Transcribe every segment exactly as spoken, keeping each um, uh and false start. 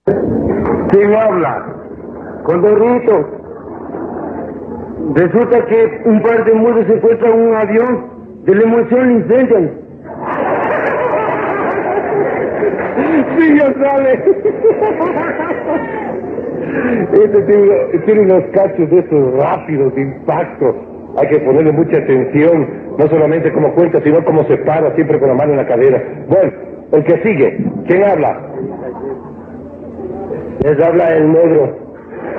¿Quién habla? Condorito. Resulta que un par de mudos se encuentran en un avión, de la emoción incendian. Sí, ya sale. Este tiene, tiene unos cachos de estos rápidos, de impacto. Hay que ponerle mucha atención, no solamente como cuenta, sino como se para, siempre con la mano en la cadera. Bueno, el que sigue, ¿quién habla? Les habla el negro.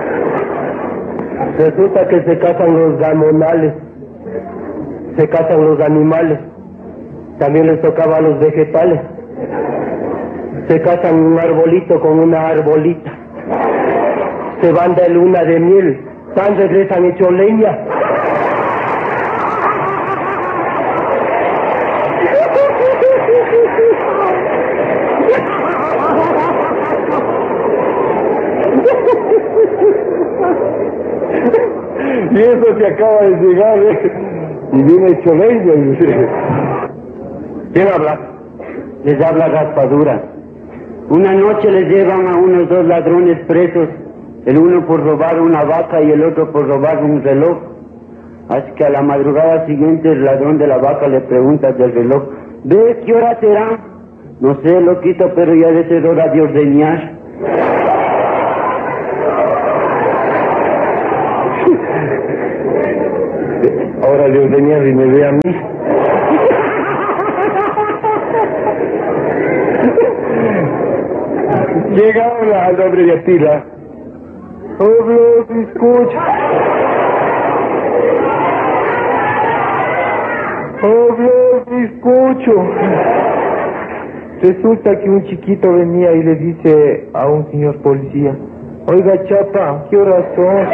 Resulta que se casan los gamonales, se casan los animales, también les tocaba a los vegetales. Se casan un arbolito con una arbolita, se van de luna de miel, tan regresan hecho leña. Y eso que acaba de llegar, ¿eh? Y viene hecho leña. ¿Quién habla? Les habla Raspadura. Una noche les llevan a unos dos ladrones presos, el uno por robar una vaca y el otro por robar un reloj. Así que a la madrugada siguiente el ladrón de la vaca le pregunta del reloj: ¿ves qué hora será? No sé, loquito, pero ya debe ser hora de ordeñar. Ahora le ordeñar y me ve a mí. Llega ahora al hombre de Atila. Hablo, bizcocho. Hablo, bizcocho. Resulta que un chiquito venía y le dice a un señor policía: oiga, chapa, ¿qué horas son?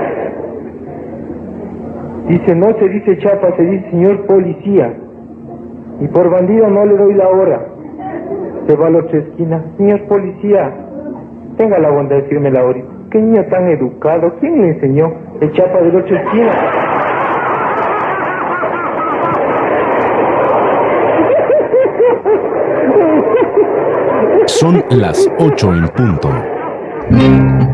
Dice: no se dice chapa, se dice señor policía. Y por bandido no le doy la hora. Se va a la otra esquina: señor policía, tenga la bondad de decirme la hora. Qué niño tan educado, ¿quién le enseñó? El chapa de la otra esquina. Son las ocho en punto.